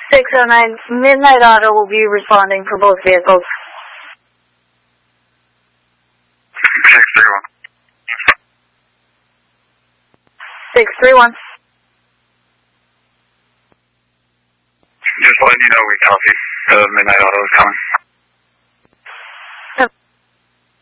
609, Midnight Auto will be responding for both vehicles. 631. 631. Just letting you know we copy. Midnight Auto is coming.